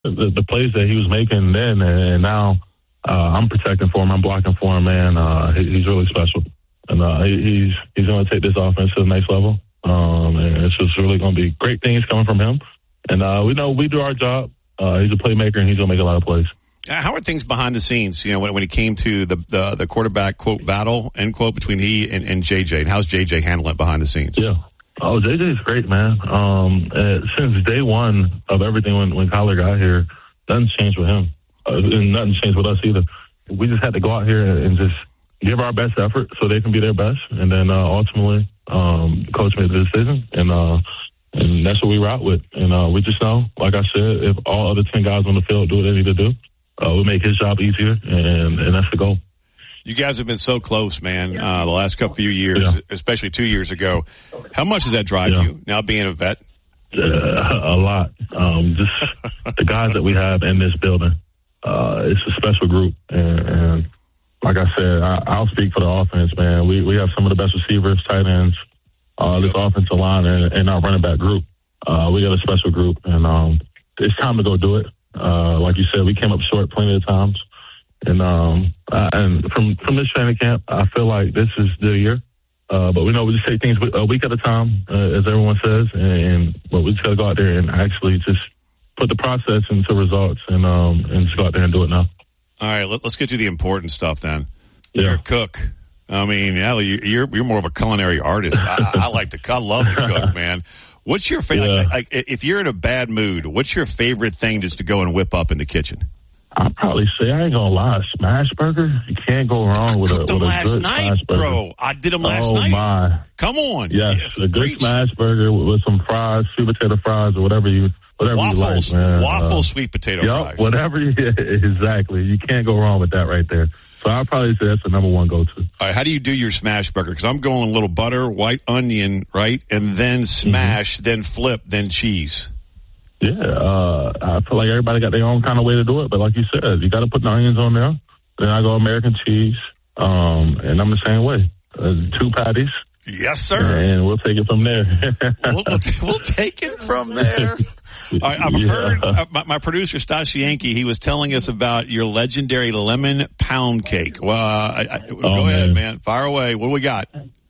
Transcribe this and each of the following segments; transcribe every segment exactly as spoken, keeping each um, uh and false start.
the, the plays that he was making then, and now uh, I'm protecting for him, I'm blocking for him, man. Uh, he, he's really special, and uh, he, he's he's going to take this offense to the next level. Um, and it's just really going to be great things coming from him. And uh, we know we do our job. Uh, he's a playmaker, and he's going to make a lot of plays. How are things behind the scenes, you know, when, when it came to the, the the quarterback, quote, battle, end quote, between he and, and J J? And how's J J handling it behind the scenes? Yeah. Oh, J J's great, man. Um, uh, since day one of everything when, when Kyler got here, nothing's changed with him. Uh, and nothing's changed with us either. We just had to go out here and just give our best effort so they can be their best. And then uh, ultimately, um, the coach made the decision, and uh, and that's what we route with. And uh, we just know, like I said, if all other ten guys on the field do what they need to do, Uh, we'll make his job easier, and, and that's the goal. You guys have been so close, man, uh, the last couple few years, yeah. especially two years ago. How much does that drive yeah. you, now being a vet? Uh, a lot. Um, just the guys that we have in this building, uh, it's a special group. And, and like I said, I, I'll speak for the offense, man. We we have some of the best receivers, tight ends, uh, this offensive line, and, and our running back group. Uh, we got a special group, and um, it's time to go do it. Uh, like you said, we came up short plenty of times. And um, uh, and from, from this training camp, I feel like this is the year. Uh, but we know we just take things a week at a time, uh, as everyone says. And, and but we just got to go out there and actually just put the process into results and um, and just go out there and do it now. All right, let, let's get to the important stuff then. Yeah. You're a cook. I mean, you're you're more of a culinary artist. I, I like to I love to cook, man. What's your favorite? Yeah. Like, like, if you're in a bad mood, what's your favorite thing just to go and whip up in the kitchen? I'd probably say, I ain't gonna lie, smash burger. You can't go wrong with a, with a good last night, smash burger. Bro, I did them last oh, night. Oh my! Come on, yes, yes a good preach. Smash burger with, with some fries, sweet potato fries, or whatever you whatever waffles, you like, man. Waffles, uh, sweet potato yep, fries. Whatever, you, exactly. You can't go wrong with that right there. So I'd probably say that's the number one go-to. All right, how do you do your smash burger? Because I'm going a little butter, white onion, right, and then smash, mm-hmm. then flip, then cheese. Yeah, uh, I feel like everybody got their own kind of way to do it. But like you said, you got to put the onions on there. Then I go American cheese, um, and I'm the same way. Uh, two patties. Yes, sir. And we'll take it from there. we'll, we'll, t- we'll take it from there. All right, I've yeah. heard uh, my, my producer, Stassi Yankee, he was telling us about your legendary lemon pound cake. Well, uh, I, I, oh, go man. ahead, man. Fire away. What do we got?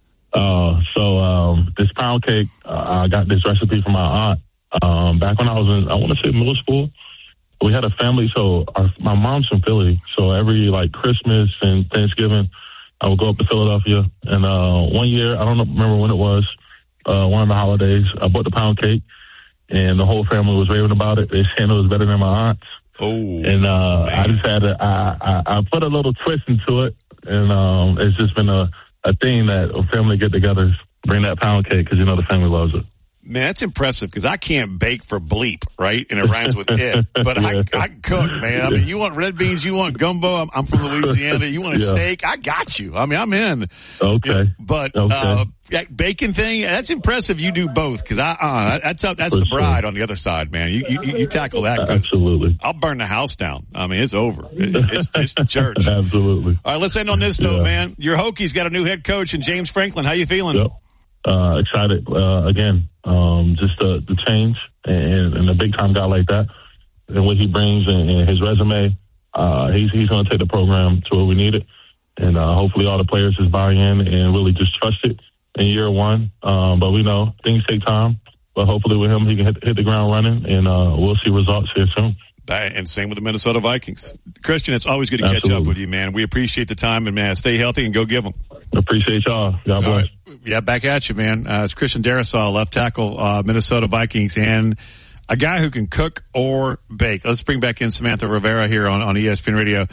Uh, so um, this pound cake, uh, I got this recipe from my aunt. Um, back when I was in, I want to say middle school, we had a family. So our, my mom's from Philly. So every like Christmas and Thanksgiving, I would go up to Philadelphia. And uh, one year, I don't remember when it was, uh, one of the holidays, I bought the pound cake, and the whole family was raving about it. They said it was better than my aunt's. Oh, and uh, I just had to, I, I, I put a little twist into it, and um, it's just been a, a thing that a family get-togethers bring that pound cake because you know the family loves it. Man, that's impressive because I can't bake for bleep, right? And it rhymes with it. But yeah. I, I cook, man. I mean, you want red beans, you want gumbo. I'm, I'm from Louisiana. You want a yeah. steak? I got you. I mean, I'm in. Okay. You know, but okay. uh, that bacon thing, that's impressive. You do both because I, uh, that's that's for the bride sure. on the other side, man. You you, you tackle that. Absolutely. I'll burn the house down. I mean, it's over. It, it's, it's church. Absolutely. All right, let's end on this note, yeah. man. Your Hokies got a new head coach in James Franklin. How you feeling? Yep. Uh, excited uh, again. Um, just the, the change and, and a big time guy like that and what he brings and, and his resume. Uh, he's he's going to take the program to where we need it, and uh, hopefully all the players just buy in and really just trust it in year one. Um, but we know things take time. But hopefully with him, he can hit, hit the ground running, and uh, we'll see results here soon. And same with the Minnesota Vikings. Christian, it's always good to Absolutely. catch up with you, man. We appreciate the time, and, man, stay healthy and go give them. Appreciate y'all. God bless. Right. Yeah, back at you, man. Uh, it's Christian Darrisaw, left tackle, uh, Minnesota Vikings, and a guy who can cook or bake. Let's bring back in Samantha Rivera here on, on E S P N Radio.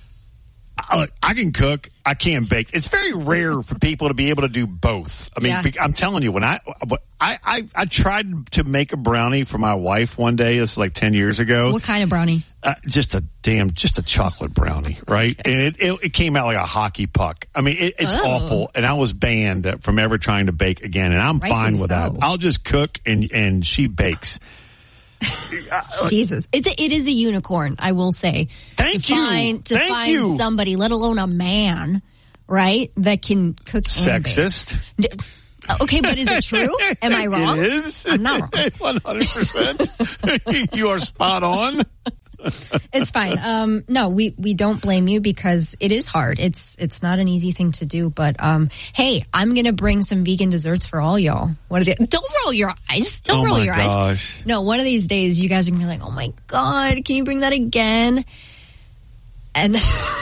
I, I can cook. I can't bake. It's very rare for people to be able to do both. I mean, yeah. I'm telling you, when I, I, I, I tried to make a brownie for my wife one day. It's like ten years ago. What kind of brownie? Uh, just a damn, just a chocolate brownie, right? And it, it, it came out like a hockey puck. I mean, it, it's oh. awful. And I was banned from ever trying to bake again. And I'm Rightly fine with so. that. I'll just cook and, and she bakes. Jesus, it's a, it is a unicorn, I will say. Thank to you. Find, to Thank find you. somebody, let alone a man, right, that can cook. Sexist. And bake. Okay, but is it true? Am I wrong? It is. I'm not wrong. one hundred percent. You are spot on. It's fine. Um, no, we, we don't blame you because it is hard. It's it's not an easy thing to do. But um, hey, I'm gonna bring some vegan desserts for all y'all. What are they? Don't roll your eyes. Don't oh roll my your gosh. eyes. No, one of these days you guys are gonna be like, oh my god, can you bring that again? And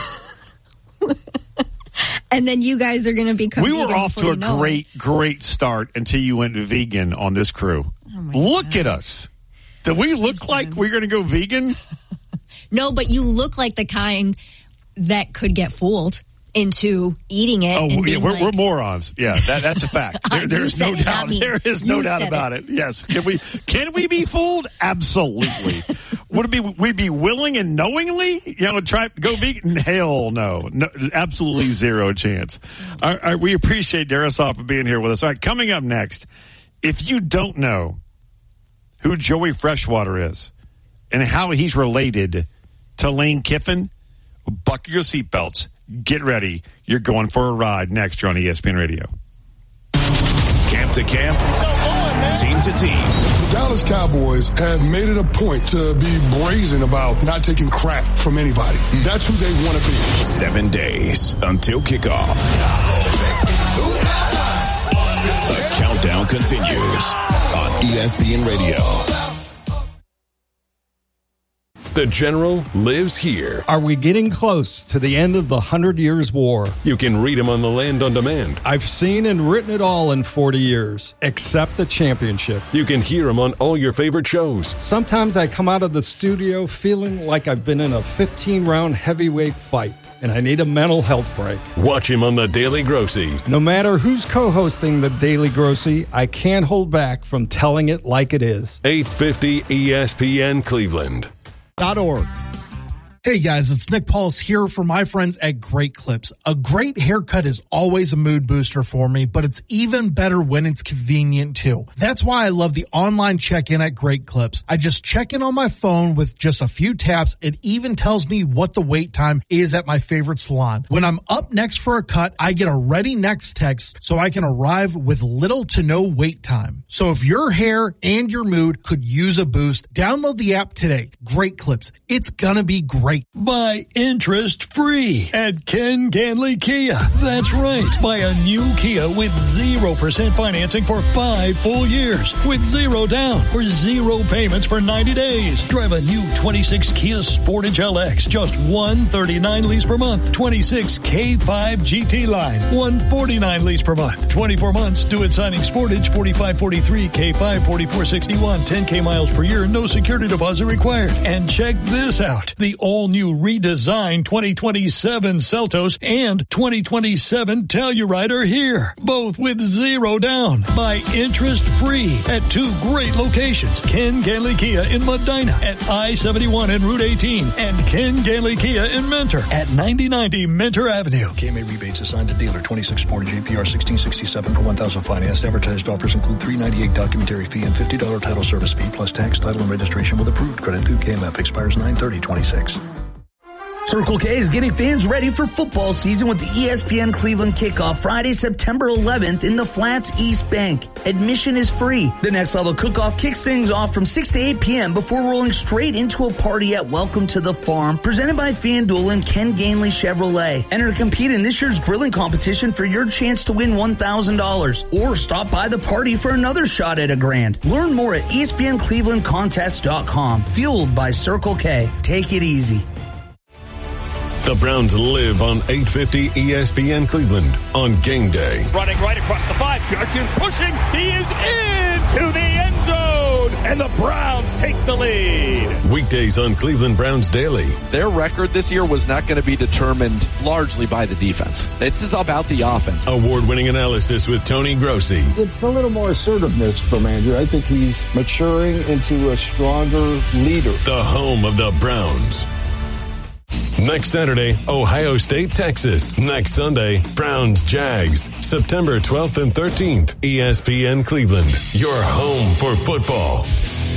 and then you guys are gonna become. We were vegan off to a great, it. great start until you went vegan on this crew. Oh my Look god. at us. Do we look Listen. like we're going to go vegan? No, but you look like the kind that could get fooled into eating it. Oh, and yeah, being we're, like, we're morons. Yeah, that, that's a fact. There, You there's said no it, not doubt. me. There is no You doubt said about it. Yes. Can we can we be fooled? Absolutely. Would it be we'd be willing and knowingly, you know, try to go vegan? Hell no. No, absolutely zero chance. All right, all right, we appreciate Darrisaw for being here with us. All right, coming up next, if you don't know who Joey Freshwater is and how he's related to Lane Kiffin, buckle your seatbelts. Get ready. You're going for a ride next year on E S P N Radio. Camp to camp, team to team. The Dallas Cowboys have made it a point to be brazen about not taking crap from anybody. That's who they want to be. Seven days until kickoff. The countdown continues on E S P N Radio. The General lives here. Are we getting close to the end of the Hundred Years' War? You can read him on the Land on Demand. I've seen and written it all in forty years, except the championship. You can hear him on all your favorite shows. Sometimes I come out of the studio feeling like I've been in a fifteen-round heavyweight fight, and I need a mental health break. Watch him on The Daily Grossy. No matter who's co-hosting The Daily Grossy, I can't hold back from telling it like it is. eight fifty E S P N Cleveland. .org. Hey guys, it's Nick Paulus here for my friends at Great Clips. A great haircut is always a mood booster for me, but it's even better when it's convenient too. That's why I love the online check-in at Great Clips. I just check in on my phone with just a few taps. It even tells me what the wait time is at my favorite salon. When I'm up next for a cut, I get a ready next text so I can arrive with little to no wait time. So if your hair and your mood could use a boost, download the app today. Great Clips. It's gonna be great. Buy interest free at Ken Ganley Kia. That's right. Buy a new Kia with zero percent financing for five full years with zero down or zero payments for ninety days. Drive a new twenty-six Kia Sportage L X, just one thirty-nine lease per month. twenty-six K five G T Line, one forty-nine lease per month. twenty-four months, due at signing Sportage, forty-five forty-three, K five forty-four sixty-one, ten K miles per year, no security deposit required. And check this out. The all new redesigned twenty twenty-seven Seltos and twenty twenty-seven Telluride are here, both with zero down. Buy interest free at two great locations. Ken Ganley Kia in Medina at I seventy-one and Route eighteen, and Ken Ganley Kia in Mentor at ninety ninety Mentor Avenue. K M A rebates assigned to dealer. twenty-six Sportage A P R sixteen sixty-seven per one thousand financed. Advertised offers include three ninety-eight documentary fee and fifty dollars title service fee plus tax, title, and registration with approved credit through K M F. Expires nine thirty twenty-six. Circle K is getting fans ready for football season with the E S P N Cleveland kickoff Friday, September eleventh in the Flats East Bank. Admission is free. The Next Level Cook-Off kicks things off from six to eight p.m. before rolling straight into a party at Welcome to the Farm, presented by FanDuel and Ken Ganley Chevrolet. Enter to compete in this year's grilling competition for your chance to win one thousand dollars. Or stop by the party for another shot at a grand. Learn more at E S P N Cleveland Contest dot com. Fueled by Circle K. Take it easy. The Browns live on eight fifty E S P N Cleveland on game day. Running right across the five. Judkins pushing. He is into the end zone. And the Browns take the lead. Weekdays on Cleveland Browns Daily. Their record this year was not going to be determined largely by the defense. This is about the offense. Award-winning analysis with Tony Grossi. It's a little more assertiveness from Andrew. I think he's maturing into a stronger leader. The home of the Browns. Next Saturday, Ohio State, Texas. Next Sunday, Browns, Jags. September twelfth and thirteenth, E S P N Cleveland. Your home for football.